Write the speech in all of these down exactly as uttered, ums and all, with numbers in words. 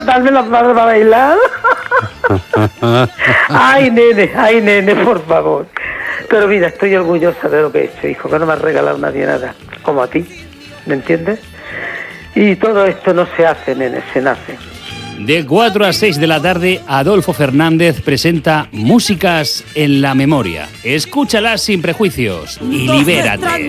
Darme las manos para bailar. Ay, nene, ay, nene, por favor. Pero mira, estoy orgullosa de lo que he hecho, hijo, que no me ha regalado nadie nada, como a ti, ¿me entiendes? Y todo esto no se hace, nene, se nace. De cuatro a seis de la tarde, Adolfo Fernández presenta Músicas en la Memoria. Escúchalas sin prejuicios y libérate.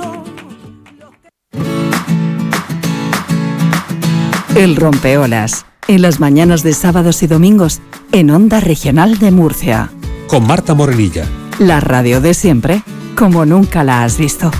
El Rompeolas, en las mañanas de sábados y domingos, en Onda Regional de Murcia. Con Marta Morenilla. La radio de siempre, como nunca la has visto.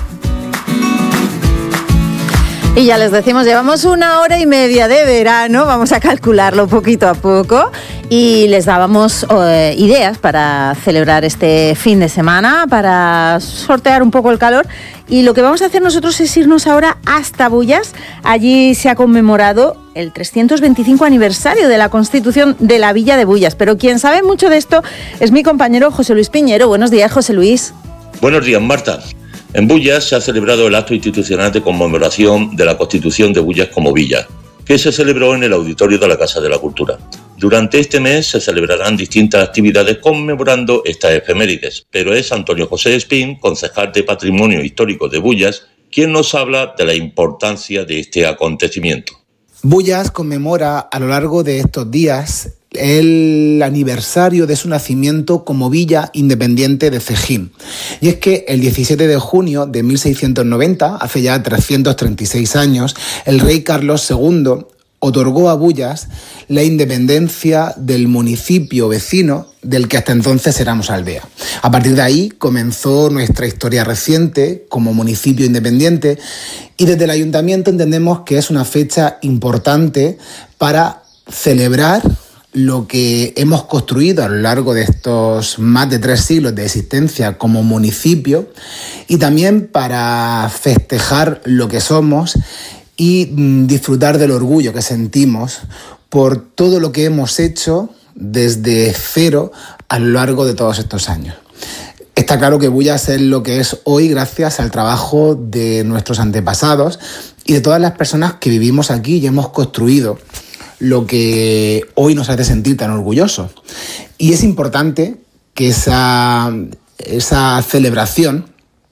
Y ya les decimos, llevamos una hora y media de verano, vamos a calcularlo poquito a poco, y les dábamos eh, ideas para celebrar este fin de semana, para sortear un poco el calor. Y lo que vamos a hacer nosotros es irnos ahora hasta Bullas. Allí se ha conmemorado el trescientos veinticinco aniversario de la Constitución de la Villa de Bullas. Pero quien sabe mucho de esto es mi compañero José Luis Piñero. Buenos días, José Luis. Buenos días, Marta. En Bullas se ha celebrado el acto institucional de conmemoración de la Constitución de Bullas como villa, que se celebró en el auditorio de la Casa de la Cultura. Durante este mes se celebrarán distintas actividades conmemorando estas efemérides, pero es Antonio José Espín, concejal de Patrimonio Histórico de Bullas, quien nos habla de la importancia de este acontecimiento. Bullas conmemora a lo largo de estos días el aniversario de su nacimiento como villa independiente de Cejín. Y es que el diecisiete de junio de mil seiscientos noventa, hace ya trescientos treinta y seis años, el rey Carlos segundo otorgó a Bullas la independencia del municipio vecino del que hasta entonces éramos aldea. A partir de ahí comenzó nuestra historia reciente como municipio independiente, y desde el ayuntamiento entendemos que es una fecha importante para celebrar lo que hemos construido a lo largo de estos más de tres siglos de existencia como municipio, y también para festejar lo que somos y disfrutar del orgullo que sentimos por todo lo que hemos hecho desde cero a lo largo de todos estos años. Está claro que Bullas es lo que es hoy gracias al trabajo de nuestros antepasados y de todas las personas que vivimos aquí y hemos construido lo que hoy nos hace sentir tan orgullosos. Y es importante que esa, esa celebración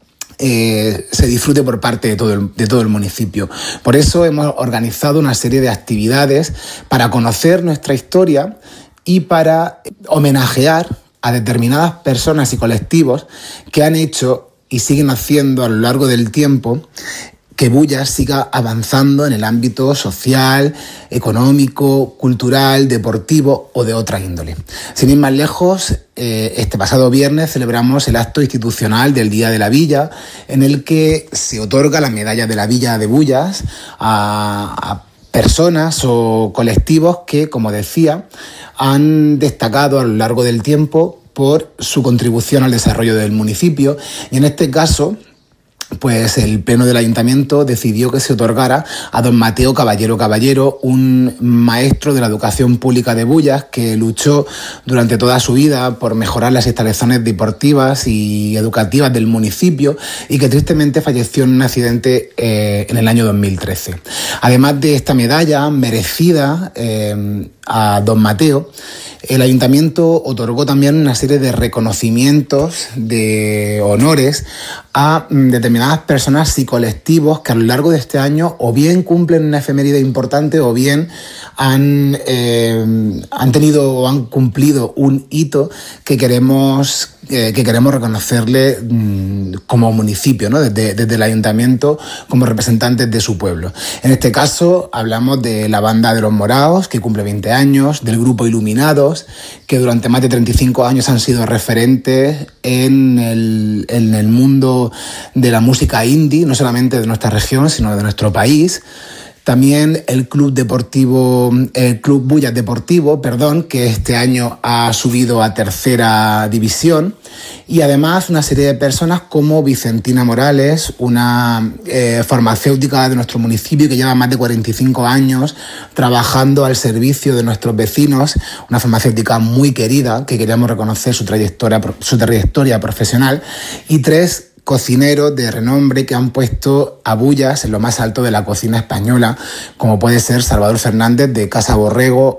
eh, se disfrute por parte de todo, el, de todo el municipio. Por eso hemos organizado una serie de actividades para conocer nuestra historia y para homenajear a determinadas personas y colectivos que han hecho y siguen haciendo a lo largo del tiempo que Bullas siga avanzando en el ámbito social, económico, cultural, deportivo o de otra índole. Sin ir más lejos, eh, este pasado viernes celebramos el acto institucional del Día de la Villa, en el que se otorga la medalla de la Villa de Bullas a, a personas o colectivos que, como decía, han destacado a lo largo del tiempo por su contribución al desarrollo del municipio, y en este caso pues el Pleno del Ayuntamiento decidió que se otorgara a don Mateo Caballero Caballero, un maestro de la educación pública de Bullas que luchó durante toda su vida por mejorar las instalaciones deportivas y educativas del municipio y que tristemente falleció en un accidente eh, en el año dos mil trece. Además de esta medalla merecida eh, a don Mateo, el Ayuntamiento otorgó también una serie de reconocimientos, de honores a determinadas personas y colectivos que a lo largo de este año o bien cumplen una efeméride importante o bien han, eh, han tenido o han cumplido un hito que queremos, eh, que queremos reconocerle mmm, como municipio, ¿no? Desde, desde el Ayuntamiento, como representantes de su pueblo. En este caso hablamos de la Banda de los Moraos, que cumple veinte años, del Grupo Iluminados, que durante más de treinta y cinco años han sido referentes en el, en el mundo de la música indie, no solamente de nuestra región, sino de nuestro país. También el Club Deportivo, el Club Bullas Deportivo, perdón, que este año ha subido a tercera división. Y además una serie de personas como Vicentina Morales, una eh, farmacéutica de nuestro municipio que lleva más de cuarenta y cinco años trabajando al servicio de nuestros vecinos, una farmacéutica muy querida que queríamos reconocer su trayectoria, su trayectoria profesional. Y tres cocineros de renombre que han puesto a Bullas en lo más alto de la cocina española, como puede ser Salvador Fernández de Casa Borrego